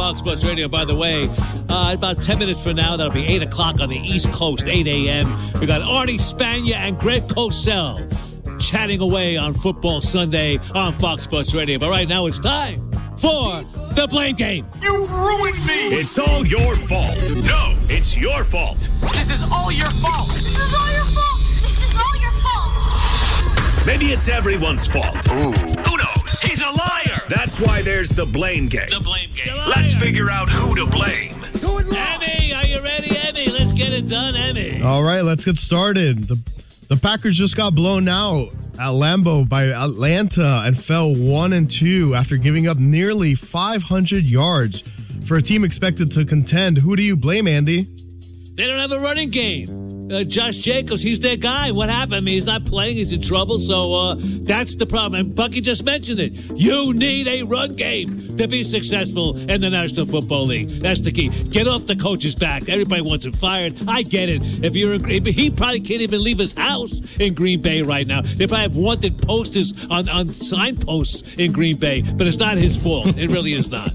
Fox Sports Radio. By the way, about 10 minutes from now, that'll be 8 o'clock on the East Coast, 8 a.m. We got Artie Spanier and Greg Cosell chatting away on Football Sunday on Fox Sports Radio. But right now, it's time for the blame game. You ruined me! It's all your fault. No, it's your fault. This is all your fault. This is all your fault. This is all your fault. Maybe it's everyone's fault. Ooh. Who knows? He's a liar. That's why there's the blame game. The blame game. Let's figure out who to blame. Emmy, are you ready, Emmy? Let's get it done, Emmy. All right, let's get started. The Packers just got blown out at Lambeau by Atlanta and fell 1-2 after giving up nearly 500 yards. For a team expected to contend, who do you blame, Andy? They don't have a running game. Josh Jacobs, he's their guy. What happened? I mean, he's not playing. He's in trouble. So that's the problem. And Bucky just mentioned it. You need a run game to be successful in the National Football League. That's the key. Get off the coach's back. Everybody wants him fired. I get it. He probably can't even leave his house in Green Bay right now. They probably have wanted posters on signposts in Green Bay, but it's not his fault. It really is not.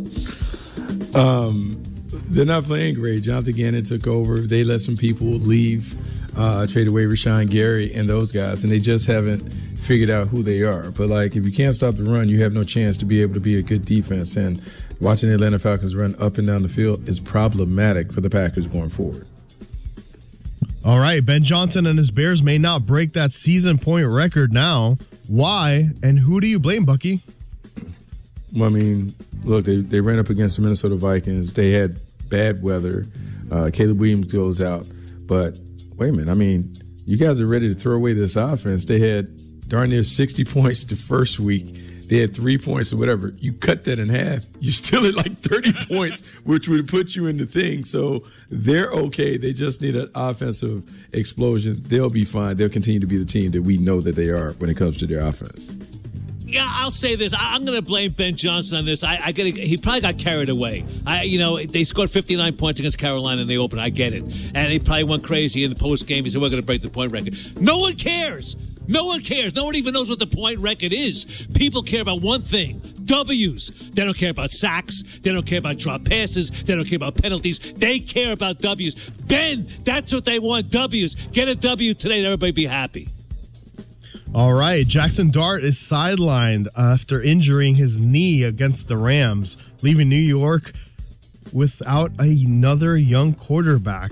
They're not playing great. Jonathan Gannon took over. They let some people leave, trade away Rashawn Gary and those guys, and they just haven't figured out who they are. But, if you can't stop the run, you have no chance to be able to be a good defense. And watching the Atlanta Falcons run up and down the field is problematic for the Packers going forward. All right, Ben Johnson and his Bears may not break that season point record now. Why, and who do you blame, Bucky? Well, I mean, look, they ran up against the Minnesota Vikings. They had bad weather. Caleb Williams goes out. But wait a minute. I mean, you guys are ready to throw away this offense. They had darn near 60 points the first week. They had 3 points or whatever. You cut that in half. You're still at 30 points, which would put you in the thing. So they're okay. They just need an offensive explosion. They'll be fine. They'll continue to be the team that we know that they are when it comes to their offense. Yeah, I'll say this. I'm going to blame Ben Johnson on this. He probably got carried away. They scored 59 points against Carolina in the opener. I get it. And he probably went crazy in the post game. He said, we're going to break the point record. No one cares. No one cares. No one even knows what the point record is. People care about one thing, W's. They don't care about sacks. They don't care about drop passes. They don't care about penalties. They care about W's. Ben, that's what they want, W's. Get a W today and everybody be happy. All right, Jackson Dart is sidelined after injuring his knee against the Rams, leaving New York without another young quarterback.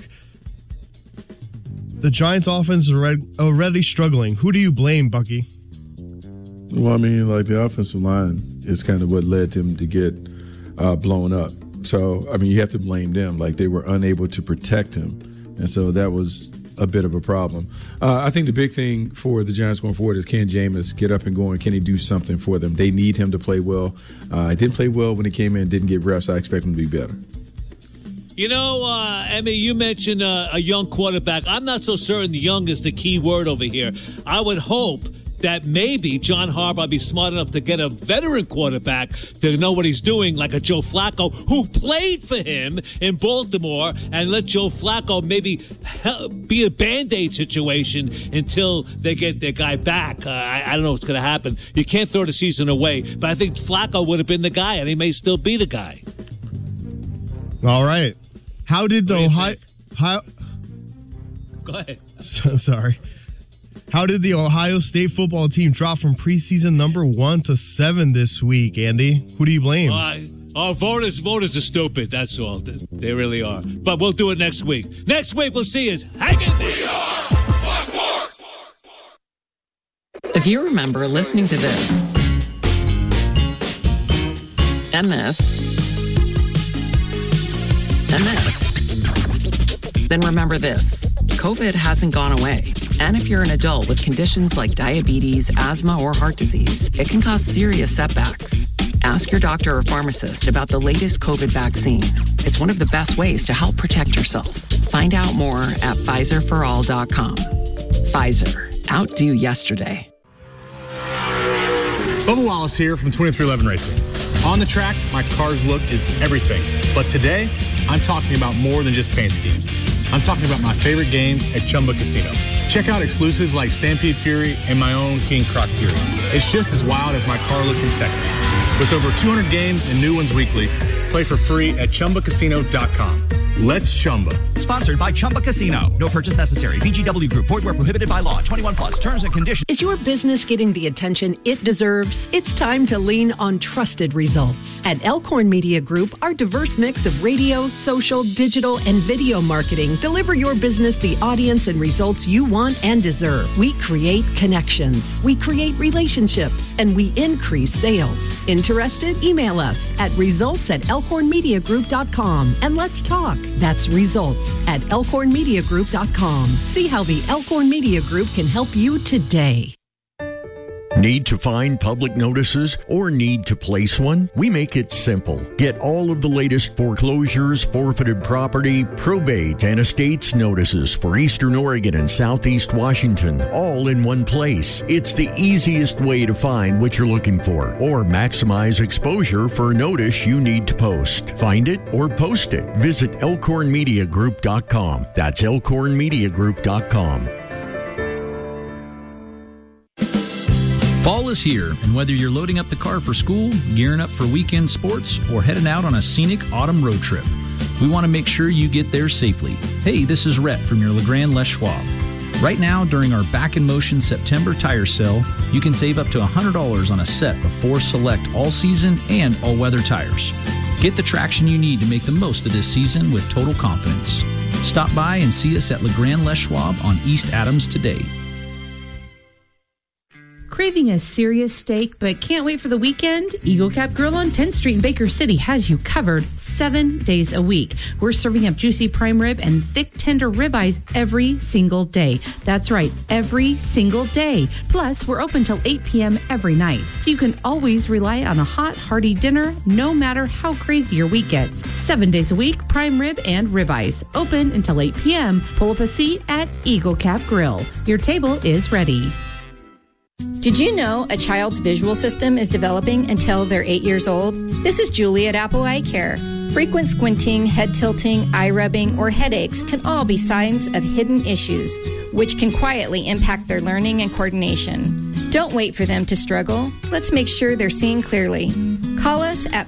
The Giants' offense is already struggling. Who do you blame, Bucky? Well, I mean, the offensive line is kind of what led them to get blown up. So, I mean, you have to blame them. They were unable to protect him. And so that was a bit of a problem. I think the big thing for the Giants going forward is, can Jameis get up and going? Can he do something for them? They need him to play well. He didn't play well when he came in, didn't get reps. I expect him to be better. Emmy, you mentioned a young quarterback. I'm not so certain young is the key word over here. I would hope that maybe John Harbaugh will be smart enough to get a veteran quarterback to know what he's doing, like a Joe Flacco, who played for him in Baltimore, and let Joe Flacco maybe be a Band-Aid situation until they get their guy back. I don't know what's going to happen. You can't throw the season away, but I think Flacco would have been the guy, and he may still be the guy. All right. How did the Ohio... Go ahead. Sorry. How did the Ohio State football team drop from preseason number 1 to 7 this week, Andy? Who do you blame? Voters are stupid, that's all. They really are. But we'll do it next week. Next week, we'll see it. Hang in there. We are Fox Sports. If you remember listening to this, and this, and this, then remember this. COVID hasn't gone away. And if you're an adult with conditions like diabetes, asthma, or heart disease, it can cause serious setbacks. Ask your doctor or pharmacist about the latest COVID vaccine. It's one of the best ways to help protect yourself. Find out more at PfizerForAll.com. Pfizer. Outdo yesterday. Bubba Wallace here from 2311 Racing. On the track, my car's look is everything. But today, I'm talking about more than just paint schemes. I'm talking about my favorite games at Chumba Casino. Check out exclusives like Stampede Fury and my own King Croc Fury. It's just as wild as my car looked in Texas. With over 200 games and new ones weekly, Play for free at ChumbaCasino.com. Let's Chumba. Sponsored by Chumba Casino. No purchase necessary. VGW Group. Void where prohibited by law. 21 plus. Terms and conditions. Is your business getting the attention it deserves? It's time to lean on trusted results. At Elkhorn Media Group, our diverse mix of radio, social, digital, and video marketing deliver your business the audience and results you want and deserve. We create connections. We create relationships. And we increase sales. Interested? Email us at results@elkhornmediagroup.com and let's talk. That's results@elkhornmediagroup.com. See how the Elkhorn Media Group can help you today. Need to find public notices or need to place one? We make it simple. Get all of the latest foreclosures, forfeited property, probate, and estates notices for Eastern Oregon and Southeast Washington, all in one place. It's the easiest way to find what you're looking for or maximize exposure for a notice you need to post. Find it or post it. Visit elkhornmediagroup.com. That's elkhornmediagroup.com. Fall is here, and whether you're loading up the car for school, gearing up for weekend sports, or heading out on a scenic autumn road trip, we want to make sure you get there safely. Hey, this is Rhett from your Legrand Les Schwab. Right now, during our Back in Motion September tire sale, you can save up to $100 on a set of 4 select all-season and all-weather tires. Get the traction you need to make the most of this season with total confidence. Stop by and see us at Legrand Les Schwab on East Adams today. Craving a serious steak but can't wait for the weekend? Eagle Cap Grill on 10th Street in Baker City has you covered 7 days a week. We're serving up juicy prime rib and thick tender ribeyes every single day. That's right, every single day. Plus, we're open till 8 p.m. every night, so you can always rely on a hot, hearty dinner no matter how crazy your week gets. 7 days a week, prime rib and ribeyes. Open until 8 p.m. Pull up a seat at Eagle Cap Grill. Your table is ready. Did you know a child's visual system is developing until they're 8 years old? This is Julie at Apple Eye Care. Frequent squinting, head tilting, eye rubbing, or headaches can all be signs of hidden issues, which can quietly impact their learning and coordination. Don't wait for them to struggle. Let's make sure they're seeing clearly. Call us at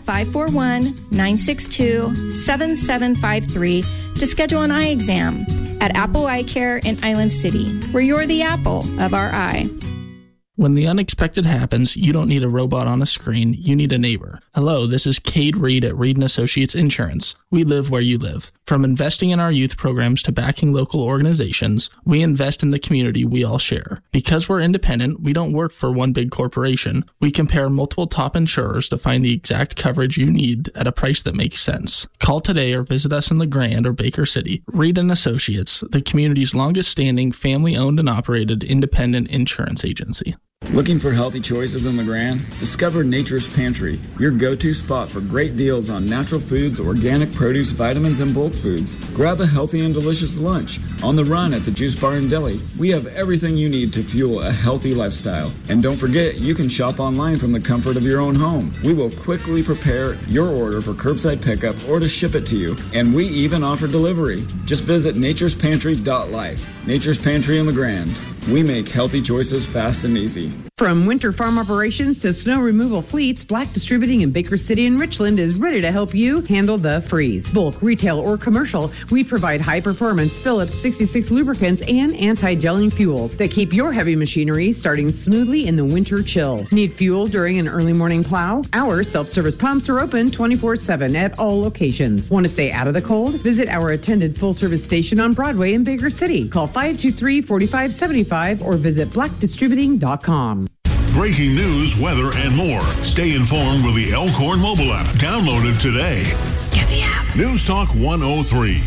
541-962-7753 to schedule an eye exam at Apple Eye Care in Island City, where you're the apple of our eye. When the unexpected happens, you don't need a robot on a screen, you need a neighbor. Hello, this is Cade Reed at Reed & Associates Insurance. We live where you live. From investing in our youth programs to backing local organizations, we invest in the community we all share. Because we're independent, we don't work for one big corporation. We compare multiple top insurers to find the exact coverage you need at a price that makes sense. Call today or visit us in LeGrand or Baker City. Reed & Associates, the community's longest-standing, family-owned and operated independent insurance agency. Looking for healthy choices in LeGrand? Discover Nature's Pantry, your go-to spot for great deals on natural foods, organic produce, vitamins, and bulk foods. Grab a healthy and delicious lunch. On the run at the Juice Bar and Deli, we have everything you need to fuel a healthy lifestyle. And don't forget, you can shop online from the comfort of your own home. We will quickly prepare your order for curbside pickup or to ship it to you. And we even offer delivery. Just visit naturespantry.life. Nature's Pantry in LeGrand. We make healthy choices fast and easy. From winter farm operations to snow removal fleets, Black Distributing in Baker City and Richland is ready to help you handle the freeze. Bulk, retail, or commercial, we provide high-performance Phillips 66 lubricants and anti-gelling fuels that keep your heavy machinery starting smoothly in the winter chill. Need fuel during an early morning plow? Our self-service pumps are open 24/7 at all locations. Want to stay out of the cold? Visit our attended full-service station on Broadway in Baker City. Call 523-4575 or visit blackdistributing.com. Breaking news, weather, and more. Stay informed with the Elkhorn mobile app. Download it today. Get the app. News Talk 103.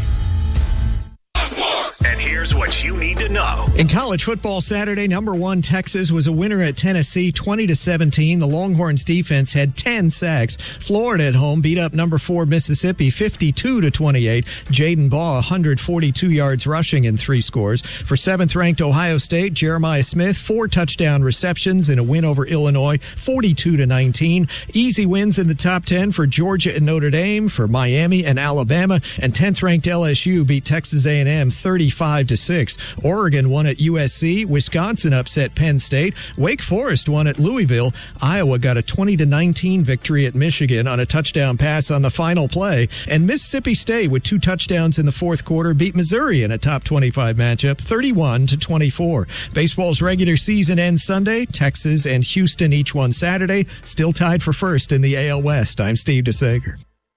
And here's what you need to know. In college football Saturday, number 1 Texas was a winner at Tennessee 20-17. The Longhorns defense had 10 sacks. Florida at home beat up number 4 Mississippi 52-28. Jaden Baugh 142 yards rushing and 3 scores. For 7th ranked Ohio State, Jeremiah Smith 4 touchdown receptions in a win over Illinois 42-19. Easy wins in the top 10 for Georgia and Notre Dame, for Miami and Alabama, and 10th ranked LSU beat Texas A&M 35-17. 5-6. Oregon won at USC. Wisconsin upset Penn State. Wake Forest won at Louisville. Iowa got a 20-19 victory at Michigan on a touchdown pass on the final play. And Mississippi State, with 2 touchdowns in the fourth quarter, beat Missouri in a top 25 matchup, 31-24. Baseball's regular season ends Sunday. Texas and Houston each won Saturday. Still tied for first in the AL West. I'm Steve DeSager.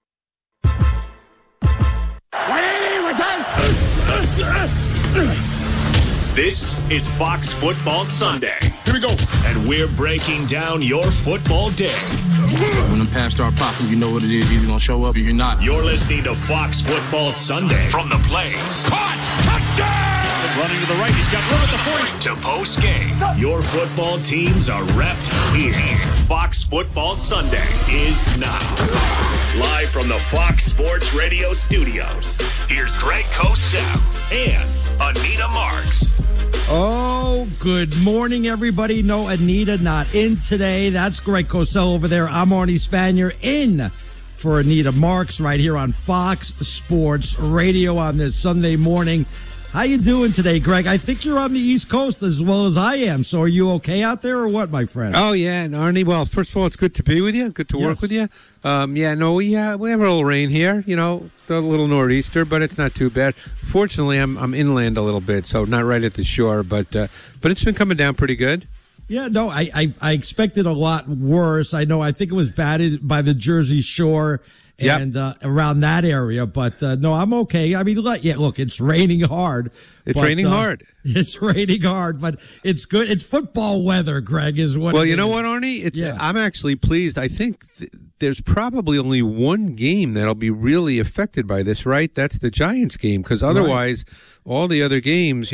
This is Fox Football Sunday. Here we go. And we're breaking down your football day. When them pass start popping, you know what it is. You're either going to show up or you're not. You're listening to Fox Football Sunday. From the plays. Caught! Touchdown! Running to the right. He's got room at the 40. To post game. Your football teams are repped here. Fox Football Sunday is now. Live from the Fox Sports Radio studios. Here's Greg Cosell and Anita Marks. Oh, good morning, everybody. No, Anita not in today. That's Greg Cosell over there. I'm Arnie Spanier in for Anita Marks right here on Fox Sports Radio on this Sunday morning. How you doing today, Greg? I think you're on the East Coast as well as I am. So are you okay out there or what, my friend? Oh, yeah, and Arnie, well, first of all, it's good to be with you. Good to work with you. We have a little rain here, a little nor'easter, but it's not too bad. Fortunately, I'm inland a little bit, so not right at the shore, but it's been coming down pretty good. Yeah, no, I expected a lot worse. I think it was batted by the Jersey Shore and around that area, but no, I'm okay. I mean, look, it's raining hard. It's raining hard. It's raining hard, but it's good. It's football weather, Greg, is what. Well, you know what, Arnie? I'm actually pleased. I think there's probably only one game that'll be really affected by this, right? That's the Giants game, because otherwise, all the other games,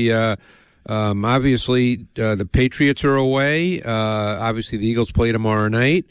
obviously, the Patriots are away. Obviously, the Eagles play tomorrow night.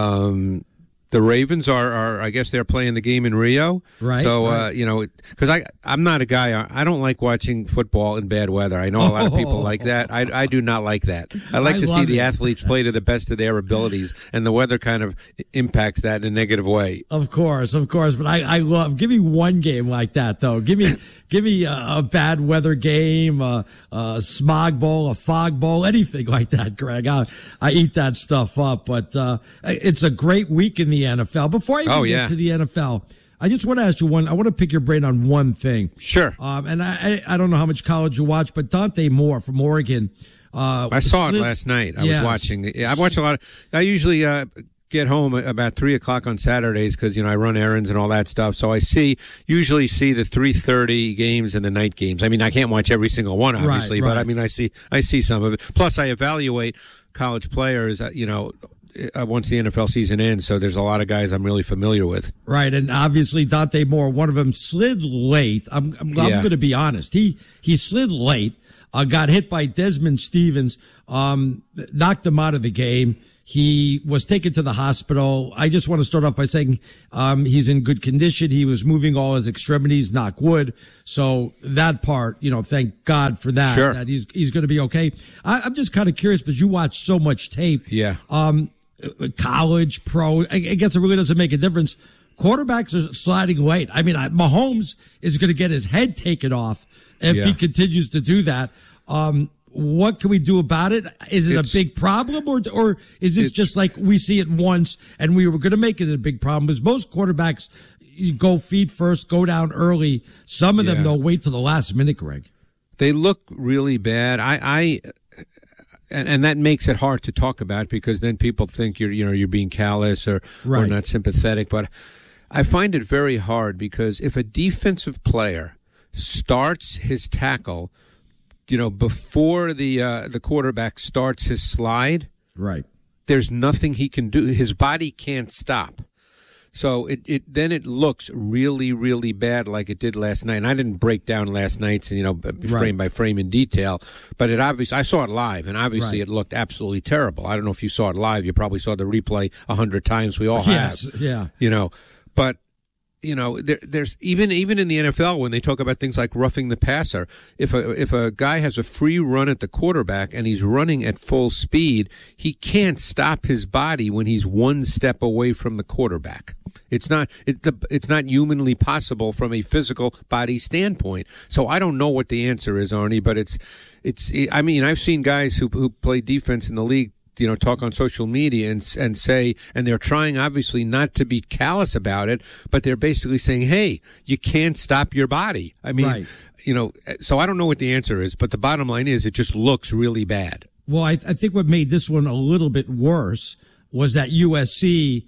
The Ravens are, I guess they're playing the game in Rio. Right. So, because I'm not a guy, I don't like watching football in bad weather. I know a lot of people like that. I do not like that. I like to see the athletes play to the best of their abilities, and the weather kind of impacts that in a negative way. Of course. But I love, give me one game like that, though. Give me a bad weather game, a smog bowl, a fog bowl, anything like that, Greg. I eat that stuff up, but it's a great week in the NFL. Before I even get to the NFL, I just want to ask you I want to pick your brain on one thing. Sure. And I don't know how much college you watch, but Dante Moore from Oregon. I saw it last night. I was watching. I watch a lot I usually get home about 3:00 on Saturdays because, I run errands and all that stuff. So I usually see the 3:30 games and the night games. I mean, I can't watch every single one, obviously, but I mean, I see some of it. Plus, I evaluate college players, once the NFL season ends, so there's a lot of guys I'm really familiar with. Right, and obviously Dante Moore, one of them slid late. I'm going to be honest. He slid late, got hit by Desmond Stevens, knocked him out of the game. He was taken to the hospital. I just want to start off by saying he's in good condition. He was moving all his extremities, knock wood. So that part, thank God for that. Sure. That he's going to be okay. I'm just kind of curious because you watch so much tape. Yeah. College, pro, I guess it really doesn't make a difference. Quarterbacks are sliding late. I mean, Mahomes is going to get his head taken off if he continues to do that. What can we do about it? Is it a big problem, or is this just like we see it once and we were going to make it a big problem? Because most quarterbacks, you go feet first, go down early. Some of them, they'll wait till the last minute, Greg. They look really bad. And that makes it hard to talk about because then people think you're being callous or not sympathetic. But I find it very hard because if a defensive player starts his tackle, before the quarterback starts his slide, right, there's nothing he can do. His body can't stop. So then it looks really, really bad like it did last night. And I didn't break down last night's, frame by frame in detail, but I saw it live, and obviously it looked absolutely terrible. I don't know if you saw it live. You probably saw the replay 100 times. We all have. Yes, yeah. But there's even in the NFL when they talk about things like roughing the passer, if a guy has a free run at the quarterback and he's running at full speed, he can't stop his body when he's one step away from the quarterback. It's not humanly possible from a physical body standpoint. So I don't know what the answer is, Arnie, but I mean, I've seen guys who play defense in the league, talk on social media and say, and they're trying obviously not to be callous about it, but they're basically saying, hey, you can't stop your body. I mean, right. So I don't know what the answer is, but the bottom line is it just looks really bad. Well, I think what made this one a little bit worse was that USC,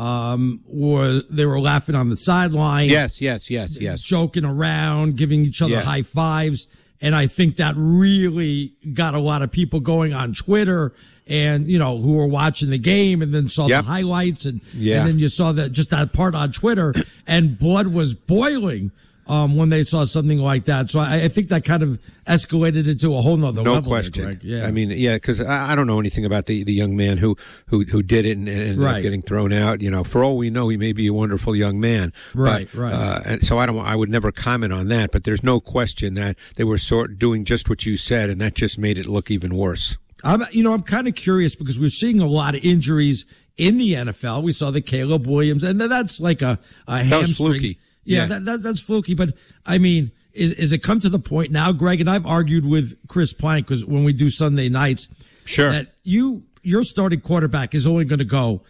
they were laughing on the sideline. Yes. Joking around, giving each other high fives. And I think that really got a lot of people going on Twitter and, who were watching the game and then saw the highlights and then you saw that part on Twitter and blood was boiling, when they saw something like that. So I think that kind of escalated into a whole nother level. No question. There, Greg. Yeah. I mean, because I don't know anything about the young man who did it and ended up getting thrown out. For all we know, he may be a wonderful young man. Right. And so I would never comment on that, but there's no question that they were doing just what you said, and that just made it look even worse. I'm kind of curious because we're seeing a lot of injuries in the NFL. We saw the Caleb Williams, and that's like a hamstring. That was fluky. Yeah, that's fluky. But I mean, is it come to the point now, Greg? And I've argued with Chris Plank because when we do Sunday nights, that your starting quarterback is only going to go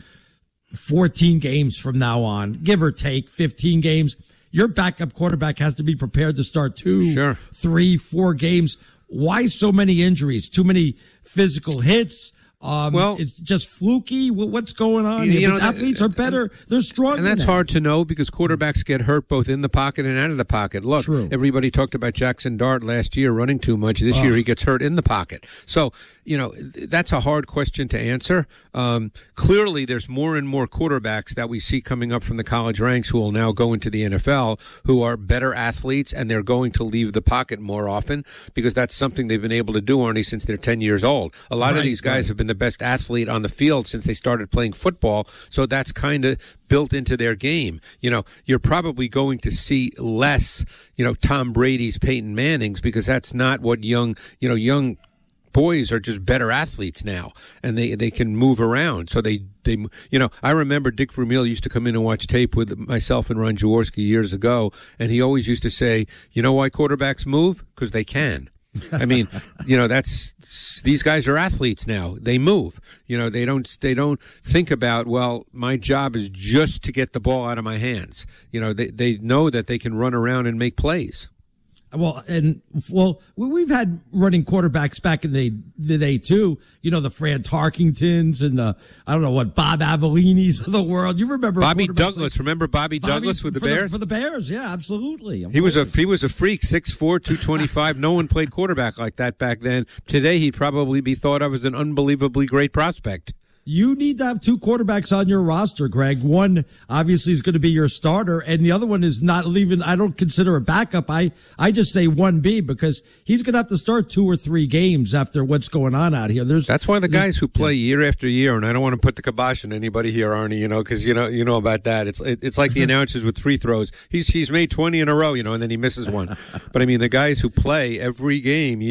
14 games from now on, give or take 15 games. Your backup quarterback has to be prepared to start 2, 3, 4 games. Why so many injuries? Too many physical hits? It's just fluky. What's going on? Athletes are better. They're stronger. And that's hard to know because quarterbacks get hurt both in the pocket and out of the pocket. Look, everybody talked about Jackson Dart last year running too much. This year he gets hurt in the pocket. So, that's a hard question to answer. Clearly, there's more and more quarterbacks that we see coming up from the college ranks who will now go into the NFL who are better athletes, and they're going to leave the pocket more often because that's something they've been able to do, Arnie, since they're 10 years old. A lot of these guys have been the best athlete on the field since they started playing football, so that's kind of built into their game. You're probably going to see less, Tom Brady's, Peyton Manning's, because that's not what young boys are just better athletes now, and they can move around. So they I remember Dick Vermeil used to come in and watch tape with myself and Ron Jaworski years ago, and he always used to say, you know why quarterbacks move? Because they can. I mean, these guys are athletes now. They move. They don't think about, well, my job is just to get the ball out of my hands. They know that they can run around and make plays. We've had running quarterbacks back in the day too. The Fran Tarkingtons and Bob Avellini's of the world. You remember Bobby Douglas? Remember Bobby Douglas with the Bears? For the Bears, yeah, absolutely. He was a freak, 6'4", 225. No one played quarterback like that back then. Today, he'd probably be thought of as an unbelievably great prospect. You need to have 2 quarterbacks on your roster, Greg. One obviously is going to be your starter, and the other one is not leaving. I don't consider a backup. I just say 1B because he's going to have to start 2 or 3 games after what's going on out here. That's why the guys who play year after year, and I don't want to put the kibosh on anybody here, Arnie, because you know about that. It's like the announcers with free throws. He's made 20 in a row, and then he misses one. But I mean, the guys who play every game,